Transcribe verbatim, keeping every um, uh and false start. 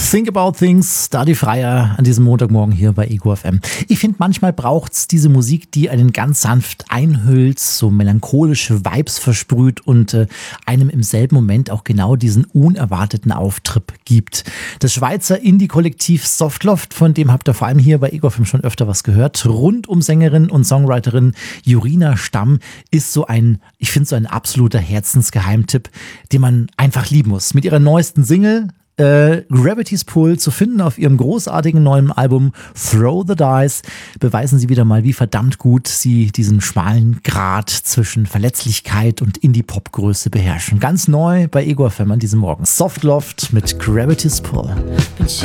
Think About Things, Dadi Freier an diesem Montagmorgen hier bei Ego F M. Ich finde, manchmal braucht es diese Musik, die einen ganz sanft einhüllt, so melancholische Vibes versprüht und äh, einem im selben Moment auch genau diesen unerwarteten Auftrieb gibt. Das Schweizer Indie-Kollektiv Softloft, von dem habt ihr vor allem hier bei Ego F M schon öfter was gehört, rund um Sängerin und Songwriterin Jorina Stamm, ist so ein, ich finde, so ein absoluter Herzensgeheimtipp, den man einfach lieben muss. Mit ihrer neuesten Single Äh, Gravity's Pull zu finden auf ihrem großartigen neuen Album Throw the Dice, beweisen sie wieder mal, wie verdammt gut sie diesen schmalen Grat zwischen Verletzlichkeit und Indie-Pop-Größe beherrschen. Ganz neu bei Ego F M an diesem Morgen. Softloft mit Gravity's Pull.